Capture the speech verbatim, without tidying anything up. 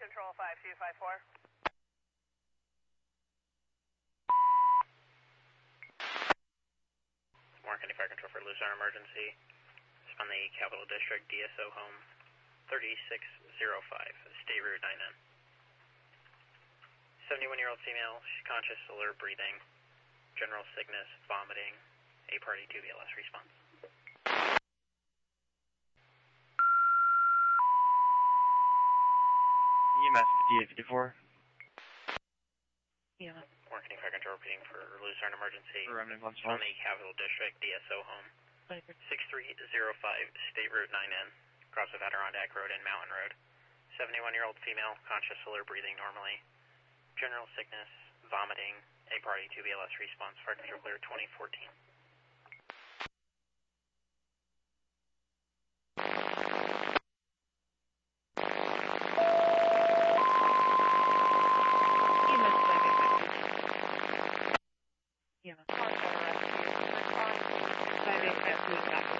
Control five two five four. Warren County Fire Control for Luzerne emergency. It's from the Capital District D S O home thirty-six oh five, State Route nine N. seventy-one-year-old female, she's conscious, alert, breathing, general sickness, vomiting, a party two B L S response. E M S D A fifty-four. Yeah. Warren County Fire Control repeating for Luzerne emergency. Remnant From the Capital District D S O home six three oh five, State Route nine N, across of Adirondack Road and Mountain Road. seventy-one-year-old female, conscious, alert, breathing normally, general sickness, vomiting, a party two B L S response, fire control clear twenty fourteen.